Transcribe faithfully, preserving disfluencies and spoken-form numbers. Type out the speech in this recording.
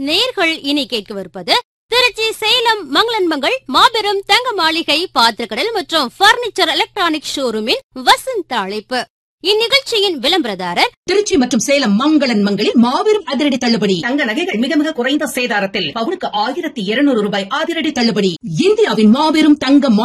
நேர்கள் இனி கேட்கவிருப்பது திருச்சி சேலம் மங்களன்மங்கள் மாபெரும் தங்க மாளிகை பாத்திரக்கடல் மற்றும் பர்னிச்சர் எலக்ட்ரானிக் ஷோரூமின் வசந்த அழைப்பு. இந்நிகழ்ச்சியின் விளம்பரதாரர் திருச்சி மற்றும் சேலம் மங்களன் மங்களில் மாபெரும் அதிரடி தள்ளுபடி. தங்க நகைகள் மிக மிக குறைந்த சேதாரத்தில் பவுனுக்கு ஆயிரத்தி இருநூறு ரூபாய் அதிரடி தள்ளுபடி. இந்தியாவின் மாபெரும் தங்க